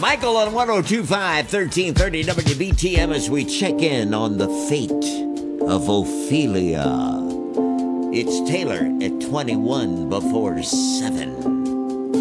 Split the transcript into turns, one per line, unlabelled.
Michael on 1025 1330 WBTM as we check in on the fate of Ophelia. It's Taylor at 21 before 7.